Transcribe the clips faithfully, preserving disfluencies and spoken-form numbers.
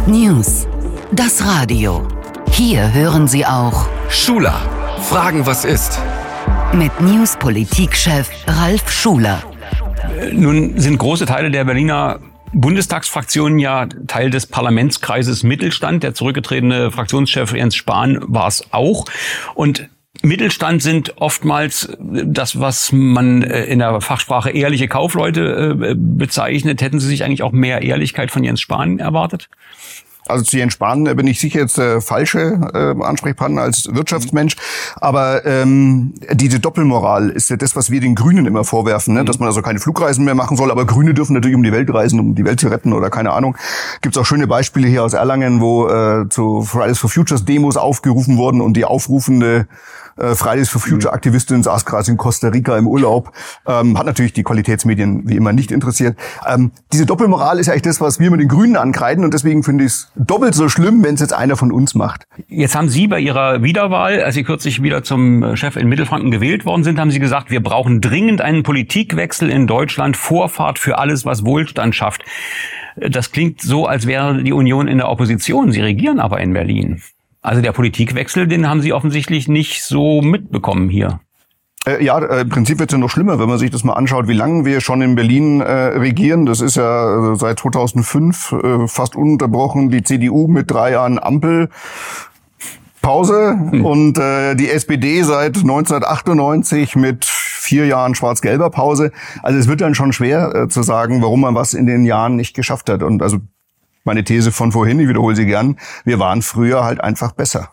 News. Das Radio. Hier hören Sie auch Schuler. Fragen, was ist? Mit News-Politikchef Ralf Schuler. Nun sind große Teile der Berliner Bundestagsfraktion ja Teil des Parlamentskreises Mittelstand. Der zurückgetretene Fraktionschef Jens Spahn war es auch. Und Mittelstand sind oftmals das, was man in der Fachsprache ehrliche Kaufleute bezeichnet. Hätten Sie sich eigentlich auch mehr Ehrlichkeit von Jens Spahn erwartet? Also zu Jens Spahn bin ich sicher jetzt der falsche äh, Ansprechpartner als Wirtschaftsmensch. Aber ähm, diese Doppelmoral ist ja das, was wir den Grünen immer vorwerfen, ne? Dass man also keine Flugreisen mehr machen soll. Aber Grüne dürfen natürlich um die Welt reisen, um die Welt zu retten oder keine Ahnung. Gibt's auch schöne Beispiele hier aus Erlangen, wo äh, zu Fridays for Futures Demos aufgerufen wurden und die aufrufende äh, Fridays for Future Aktivistin saß gerade in Costa Rica im Urlaub. Ähm, hat natürlich die Qualitätsmedien wie immer nicht interessiert. Ähm, diese Doppelmoral ist eigentlich das, was wir mit den Grünen ankreiden. Und deswegen finde ich es doppelt so schlimm, wenn es jetzt einer von uns macht. Jetzt haben Sie bei Ihrer Wiederwahl, als Sie kürzlich wieder zum Chef in Mittelfranken gewählt worden sind, haben Sie gesagt, wir brauchen dringend einen Politikwechsel in Deutschland, Vorfahrt für alles, was Wohlstand schafft. Das klingt so, als wäre die Union in der Opposition. Sie regieren aber in Berlin. Also der Politikwechsel, den haben Sie offensichtlich nicht so mitbekommen hier. Äh, ja, äh, im Prinzip wird es ja noch schlimmer, wenn man sich das mal anschaut, wie lange wir schon in Berlin äh, regieren. Das ist ja äh, seit zweitausendfünf äh, fast ununterbrochen. Die C D U mit drei Jahren Ampel. Pause hm. und äh, die S P D seit neunzehnhundertachtundneunzig mit vier Jahren schwarz-gelber Pause. Also es wird dann schon schwer äh, zu sagen, warum man was in den Jahren nicht geschafft hat. Und also meine These von vorhin, ich wiederhole sie gern, wir waren früher halt einfach besser.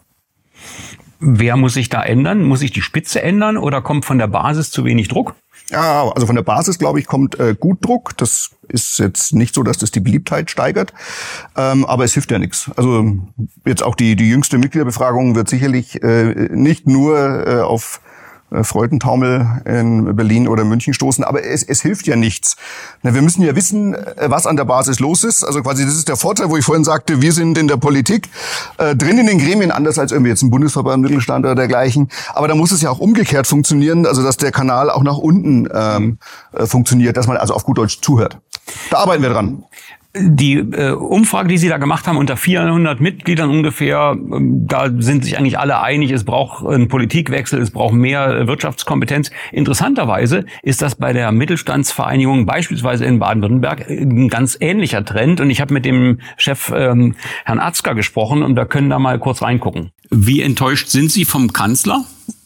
Wer muss sich da ändern? Muss sich die Spitze ändern oder kommt von der Basis zu wenig Druck? Ja, also von der Basis, glaube ich, kommt äh, gut Druck. Das ist jetzt nicht so, dass das die Beliebtheit steigert, ähm, aber es hilft ja nichts. Also jetzt auch die die jüngste Mitgliederbefragung wird sicherlich äh, nicht nur äh, auf äh, Freudentaumel in Berlin oder München stoßen, aber es, es hilft ja nichts. Na, wir müssen ja wissen, was an der Basis los ist. Also quasi das ist der Vorteil, wo ich vorhin sagte, wir sind in der Politik äh, drin in den Gremien, anders als irgendwie jetzt ein Bundesverband, Mittelstand oder dergleichen. Aber da muss es ja auch umgekehrt funktionieren, also dass der Kanal auch nach unten ähm, äh, funktioniert, dass man also auf gut Deutsch zuhört. Da arbeiten wir dran. Die äh, Umfrage, die Sie da gemacht haben, unter vierhundert Mitgliedern ungefähr, ähm, da sind sich eigentlich alle einig, es braucht einen Politikwechsel, es braucht mehr äh, Wirtschaftskompetenz. Interessanterweise ist das bei der Mittelstandsvereinigung beispielsweise in Baden-Württemberg ein ganz ähnlicher Trend. Und ich habe mit dem Chef ähm, Herrn Atzger gesprochen und wir können da mal kurz reingucken. Wie enttäuscht sind Sie vom Kanzler?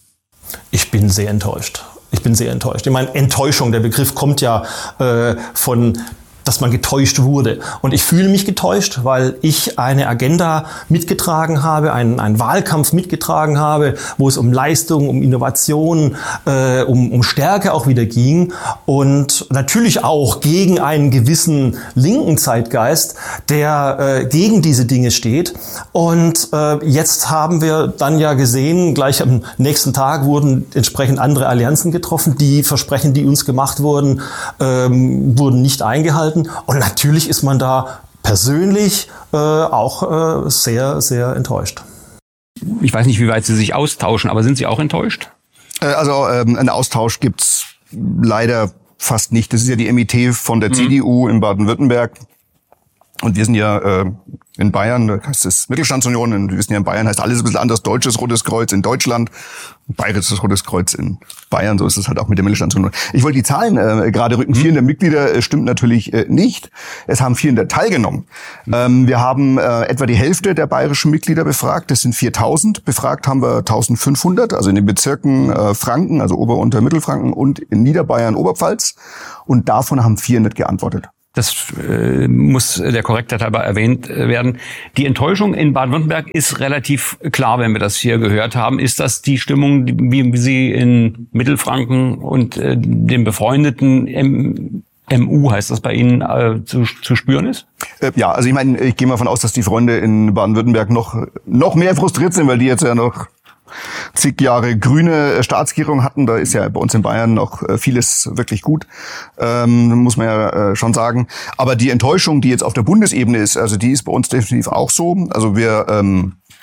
Ich bin sehr enttäuscht. Ich bin sehr enttäuscht. Ich meine, Enttäuschung, der Begriff kommt ja äh, von dass man getäuscht wurde. Und ich fühle mich getäuscht, weil ich eine Agenda mitgetragen habe, einen, einen Wahlkampf mitgetragen habe, wo es um Leistung, um Innovation, äh, um, um Stärke auch wieder ging und natürlich auch gegen einen gewissen linken Zeitgeist, der äh, gegen diese Dinge steht. Und äh, jetzt haben wir dann ja gesehen, gleich am nächsten Tag wurden entsprechend andere Allianzen getroffen. Die Versprechen, die uns gemacht wurden, ähm, wurden nicht eingehalten. Und natürlich ist man da persönlich äh, auch äh, sehr, sehr enttäuscht. Ich weiß nicht, wie weit Sie sich austauschen, aber sind Sie auch enttäuscht? Äh, also ähm, einen Austausch gibt's leider fast nicht. Das ist ja die M I T von der mhm. C D U in Baden-Württemberg. Und wir sind ja äh, in Bayern, da heißt es Mittelstandsunion, und wir wissen ja, in Bayern heißt alles ein bisschen anders. Deutsches Rotes Kreuz in Deutschland, Bayerisches Rotes Kreuz in Bayern, so ist es halt auch mit der Mittelstandsunion. Ich wollte die Zahlen äh, gerade rücken. vierhundert Mitglieder äh, stimmt natürlich äh, nicht. Es haben vierhundert teilgenommen. Ähm, wir haben äh, etwa die Hälfte der bayerischen Mitglieder befragt, das sind viertausend. Befragt haben wir eintausendfünfhundert, also in den Bezirken äh, Franken, also Ober- und Mittelfranken und in Niederbayern, Oberpfalz. Und davon haben vierhundert geantwortet. Das äh, muss der Korrektheit halber erwähnt werden. Die Enttäuschung in Baden-Württemberg ist relativ klar, wenn wir das hier gehört haben. Ist das die Stimmung, wie, wie sie in Mittelfranken und äh, dem befreundeten M M U, heißt das bei Ihnen, äh, zu, zu spüren ist? Äh, ja, also ich meine, ich gehe mal davon aus, dass die Freunde in Baden-Württemberg noch noch mehr frustriert sind, weil die jetzt ja noch zig Jahre grüne Staatsregierung hatten. Da ist ja bei uns in Bayern noch vieles wirklich gut, ähm, muss man ja äh, schon sagen. Aber die Enttäuschung, die jetzt auf der Bundesebene ist, also die ist bei uns definitiv auch so. Also wir ähm,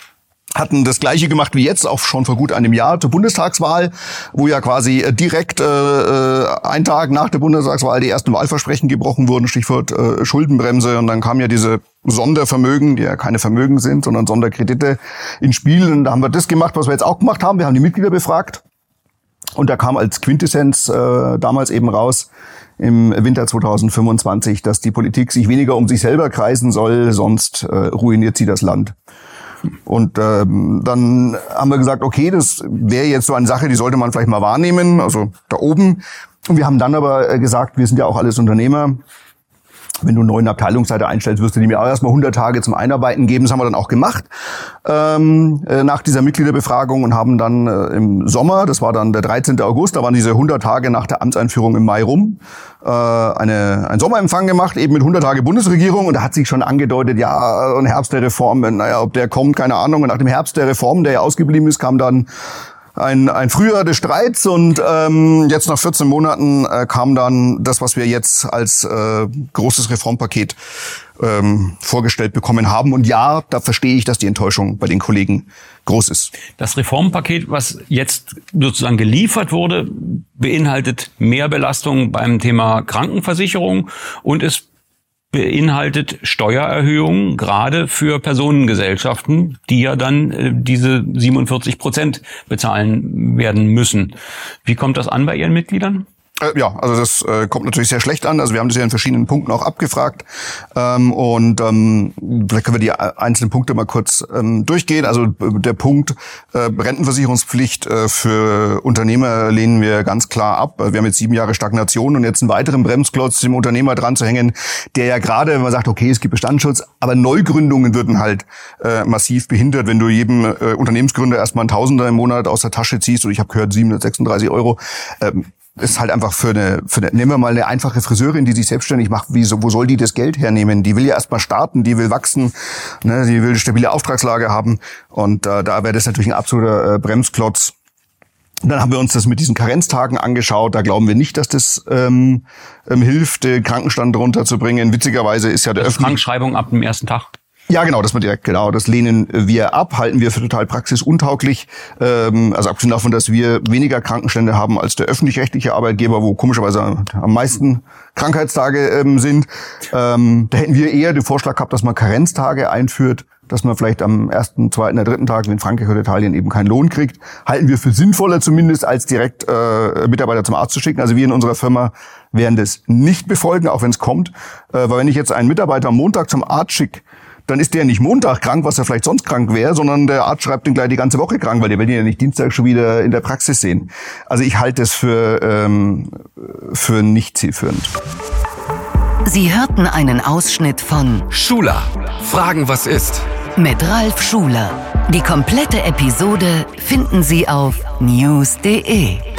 hatten das Gleiche gemacht wie jetzt, auch schon vor gut einem Jahr zur Bundestagswahl, wo ja quasi direkt äh, ein Tag nach der Bundestagswahl die ersten Wahlversprechen gebrochen wurden, Stichwort äh, Schuldenbremse. Und dann kamen ja diese Sondervermögen, die ja keine Vermögen sind, sondern Sonderkredite ins Spiel. Und da haben wir das gemacht, was wir jetzt auch gemacht haben. Wir haben die Mitglieder befragt. Und da kam als Quintessenz äh, damals eben raus, im Winter zweitausendfünfundzwanzig, dass die Politik sich weniger um sich selber kreisen soll, sonst äh, ruiniert sie das Land. Und ähm, dann haben wir gesagt, okay, das wäre jetzt so eine Sache, die sollte man vielleicht mal wahrnehmen, also da oben. Und wir haben dann aber gesagt, wir sind ja auch alles Unternehmer. Wenn du einen neuen Abteilungsleiter einstellst, wirst du dem ja auch erstmal hundert Tage zum Einarbeiten geben. Das haben wir dann auch gemacht ähm, äh, nach dieser Mitgliederbefragung und haben dann äh, im Sommer, das war dann der dreizehnten August, da waren diese hundert Tage nach der Amtseinführung im Mai rum, äh, eine einen Sommerempfang gemacht, eben mit hundert Tage Bundesregierung. Und da hat sich schon angedeutet, ja, ein Herbst der Reform, naja, ob der kommt, keine Ahnung. Und nach dem Herbst der Reform, der ja ausgeblieben ist, kam dann Ein, ein Frühjahr des Streits und ähm, jetzt nach vierzehn Monaten äh, kam dann das, was wir jetzt als äh, großes Reformpaket ähm, vorgestellt bekommen haben. Und ja, da verstehe ich, dass die Enttäuschung bei den Kollegen groß ist. Das Reformpaket, was jetzt sozusagen geliefert wurde, beinhaltet Mehrbelastung beim Thema Krankenversicherung und es beinhaltet Steuererhöhungen, gerade für Personengesellschaften, die ja dann äh, diese siebenundvierzig Prozent bezahlen werden müssen. Wie kommt das an bei Ihren Mitgliedern? Äh, ja, also das äh, kommt natürlich sehr schlecht an. Also wir haben das ja in verschiedenen Punkten auch abgefragt. Ähm, und ähm, vielleicht können wir die einzelnen Punkte mal kurz ähm, durchgehen. Also der Punkt äh, Rentenversicherungspflicht äh, für Unternehmer lehnen wir ganz klar ab. Wir haben jetzt sieben Jahre Stagnation und jetzt einen weiteren Bremsklotz dem Unternehmer dran zu hängen, der ja gerade, wenn man sagt, okay, es gibt Bestandsschutz, aber Neugründungen würden halt äh, massiv behindert, wenn du jedem äh, Unternehmensgründer erstmal einen Tausender im Monat aus der Tasche ziehst. Und ich habe gehört, siebenhundertsechsunddreißig Euro. Ähm, ist halt einfach für eine, für eine, nehmen wir mal eine einfache Friseurin, die sich selbstständig macht, wie, so, wo soll die das Geld hernehmen? Die will ja erstmal starten, die will wachsen, ne, die will eine stabile Auftragslage haben und äh, da wäre das natürlich ein absoluter äh, Bremsklotz. Und dann haben wir uns das mit diesen Karenztagen angeschaut, da glauben wir nicht, dass das ähm, ähm, hilft, den Krankenstand runterzubringen. Witzigerweise ist ja der also Krankschreibung ab dem ersten Tag. Ja, genau, das war direkt, genau, das lehnen wir ab, halten wir für total praxisuntauglich. Ähm, also abgesehen davon, dass wir weniger Krankenstände haben als der öffentlich-rechtliche Arbeitgeber, wo komischerweise am meisten Krankheitstage ähm, sind. Ähm, da hätten wir eher den Vorschlag gehabt, dass man Karenztage einführt, dass man vielleicht am ersten, zweiten, der dritten Tag, wie in Frankreich oder Italien, eben keinen Lohn kriegt. Halten wir für sinnvoller zumindest, als direkt äh, Mitarbeiter zum Arzt zu schicken. Also wir in unserer Firma werden das nicht befolgen, auch wenn es kommt. Äh, weil wenn ich jetzt einen Mitarbeiter am Montag zum Arzt schicke, dann ist der nicht Montag krank, was er vielleicht sonst krank wäre, sondern der Arzt schreibt ihn gleich die ganze Woche krank, weil der will ihn ja nicht Dienstag schon wieder in der Praxis sehen. Also ich halte es für, ähm, für nicht zielführend. Sie hörten einen Ausschnitt von Schuler. Fragen, was ist? Mit Ralf Schuler. Die komplette Episode finden Sie auf news punkt de.